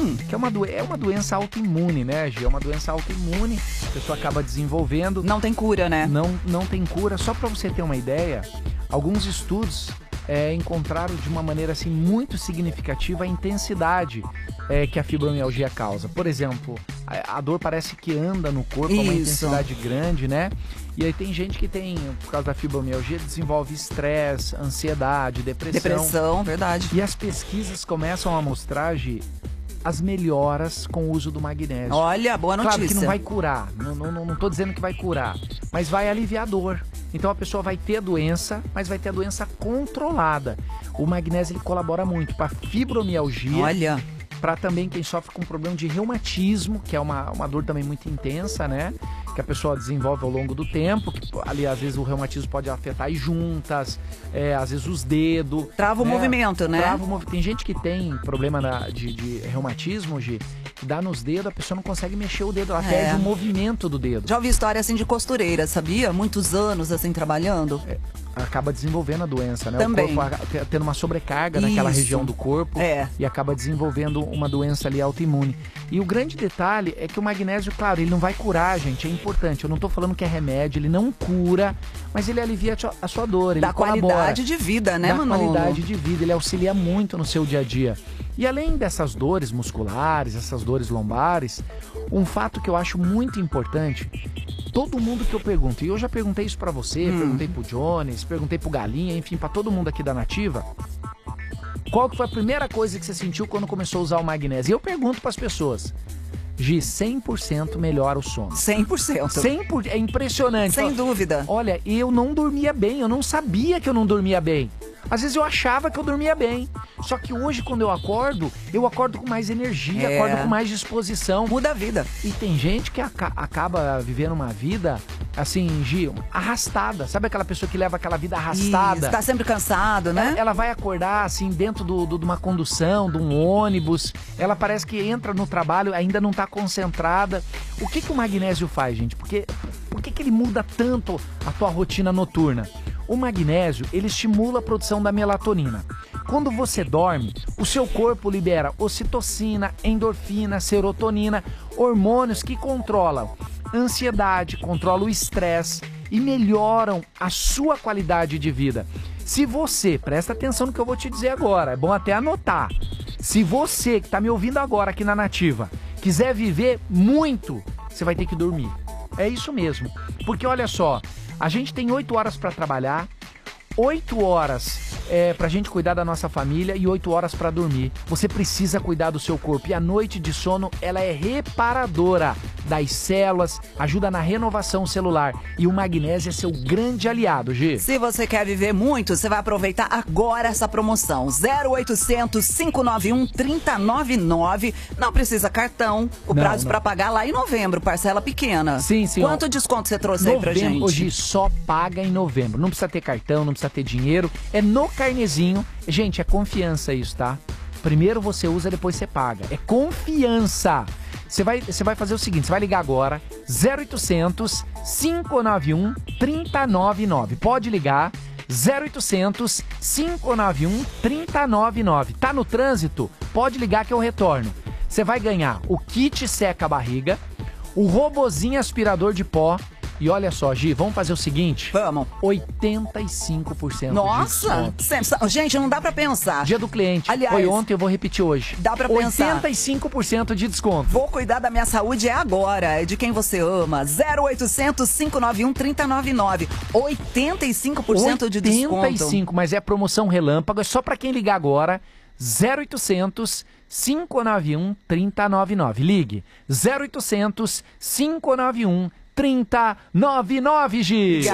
Que é uma doença autoimune, né, Gi? É uma doença autoimune, a pessoa acaba desenvolvendo. Não tem cura, né? Não tem cura. Só para você ter uma ideia, alguns estudos encontraram de uma maneira assim muito significativa a intensidade que a fibromialgia causa. Por exemplo, a dor parece que anda no corpo, é uma intensidade grande, né? E aí tem gente que tem, por causa da fibromialgia, desenvolve estresse, ansiedade, depressão. Depressão, verdade. E as pesquisas começam a mostrar, Gi, as melhoras com o uso do magnésio. Olha, boa notícia. Claro que não vai curar, não tô dizendo que vai curar, mas vai aliviar a dor. Então a pessoa vai ter a doença, mas vai ter a doença controlada. O magnésio ele colabora muito para fibromialgia. Olha. Para também quem sofre com problema de reumatismo, que é uma dor também muito intensa, né? Que a pessoa desenvolve ao longo do tempo. Que, ali, às vezes, o reumatismo pode afetar as juntas, às vezes os dedos. Trava o movimento, né? Tem gente que tem problema de reumatismo, Gi, que dá nos dedos, a pessoa não consegue mexer o dedo, ela perde o movimento do dedo. Já ouvi história assim de costureira, sabia? Muitos anos assim trabalhando. Acaba desenvolvendo a doença, né? Também. O corpo tendo uma sobrecarga naquela região do corpo e acaba desenvolvendo uma doença ali autoimune. E o grande detalhe é que o magnésio, claro, ele não vai curar, gente, é importante. Eu não tô falando que é remédio, ele não cura, mas ele alivia a sua dor, ele dá qualidade de vida, né, Manolo? Dá qualidade de vida, ele auxilia muito no seu dia a dia. E além dessas dores musculares, essas dores lombares, um fato que eu acho muito importante, todo mundo que eu pergunto, e eu já perguntei isso pra você, perguntei pro Jones, perguntei pro Galinha, enfim, pra todo mundo aqui da Nativa, qual que foi a primeira coisa que você sentiu quando começou a usar o magnésio? E eu pergunto pras pessoas, Gi, 100% melhora o sono. 100%. 100%, é impressionante. Sem dúvida. Olha, eu não dormia bem, eu não sabia que eu não dormia bem. Às vezes eu achava que eu dormia bem. Só que hoje, quando eu acordo com mais energia, acordo com mais disposição. Muda a vida. E tem gente que acaba vivendo uma vida, assim, Gi, arrastada. Sabe aquela pessoa que leva aquela vida arrastada? Tá sempre cansado, né? Ela vai acordar, assim, dentro de uma condução, de um ônibus. Ela parece que entra no trabalho, ainda não tá concentrada. O que o magnésio faz, gente? Por que ele muda tanto a tua rotina noturna? O magnésio, ele estimula a produção da melatonina. Quando você dorme, o seu corpo libera ocitocina, endorfina, serotonina, hormônios que controlam a ansiedade, controlam o estresse e melhoram a sua qualidade de vida. Se você, presta atenção no que eu vou te dizer agora, é bom até anotar. Se você que está me ouvindo agora aqui na Nativa, quiser viver muito, você vai ter que dormir. É isso mesmo. Porque olha só, a gente tem 8 horas para trabalhar, 8 horas pra gente cuidar da nossa família e 8 horas para dormir. Você precisa cuidar do seu corpo e a noite de sono, ela é reparadora das células, ajuda na renovação celular e o magnésio é seu grande aliado, Gi. Se você quer viver muito, você vai aproveitar agora essa promoção. 0800 591 3099. Não precisa cartão, o prazo para pagar lá em novembro, parcela pequena. Sim, sim. Quanto desconto você trouxe aí pra gente? Hoje só paga em novembro. Não precisa ter cartão, não precisa ter dinheiro. É no carnezinho. Gente, é confiança isso, tá? Primeiro você usa, depois você paga. É confiança. Você vai fazer o seguinte, você vai ligar agora, 0800 591 3099. Pode ligar, 0800 591 3099. Tá no trânsito? Pode ligar que eu retorno. Você vai ganhar o kit seca a barriga, o robozinho aspirador de pó. E olha só, Gi, vamos fazer o seguinte? Vamos. 85% Nossa! de desconto. Gente, não dá pra pensar. Dia do cliente. Aliás, foi ontem, eu vou repetir hoje. Dá pra pensar. 85% de desconto. Vou cuidar da minha saúde agora. É de quem você ama. 0800 591 3099. 85% de desconto. 85%, mas é promoção relâmpago. É só pra quem ligar agora. 0800 591 3099. Ligue. 0800 591 3099, Gi.